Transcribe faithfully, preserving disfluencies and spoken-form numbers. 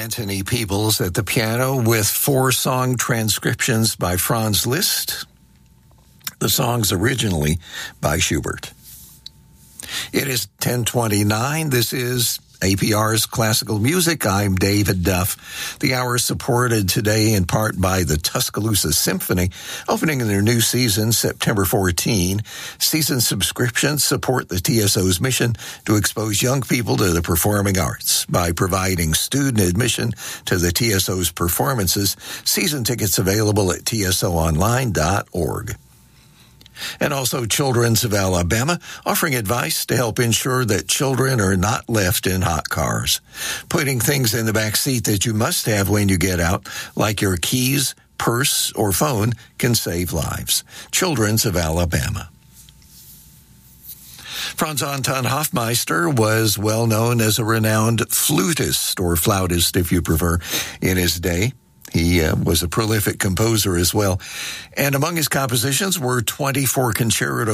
Anthony Peebles at the piano with four song transcriptions by Franz Liszt. The songs originally by Schubert. It is ten twenty-nine. This is A P R's Classical Music. I'm David Duff. The hour is supported today in part by the Tuscaloosa Symphony, opening their new season September fourteenth. Season subscriptions support the T S O's mission to expose young people to the performing arts by providing student admission to the T S O's performances. Season tickets available at T S O online dot org. And also Children's of Alabama, offering advice to help ensure that children are not left in hot cars. Putting things in the back seat that you must have when you get out, like your keys, purse, or phone, can save lives. Children's of Alabama. Franz Anton Hofmeister was well known as a renowned flutist, or flautist if you prefer, in his day. He uh, was a prolific composer as well. And among his compositions were twenty-four concertos